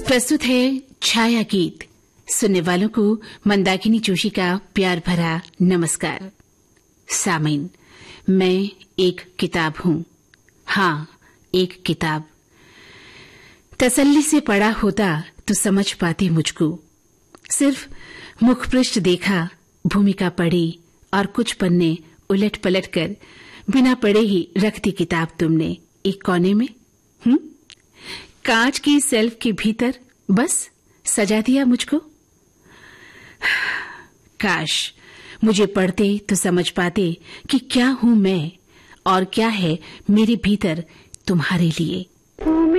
प्रस्तुत है छाया गीत। सुनने वालों को मंदाकिनी जोशी का प्यार भरा नमस्कार। सामीन, मैं एक किताब हूँ। हाँ, एक किताब। तसल्ली से पढ़ा होता तो समझ पाती मुझको। सिर्फ मुखपृष्ठ देखा, भूमिका पढ़ी और कुछ पन्ने उलट पलट कर बिना पढ़े ही रख दी किताब तुमने एक कोने में। कांच की सेल्फ के भीतर बस सजा दिया मुझको। काश मुझे पढ़ते तो समझ पाते कि क्या हूं मैं और क्या है मेरे भीतर तुम्हारे लिए।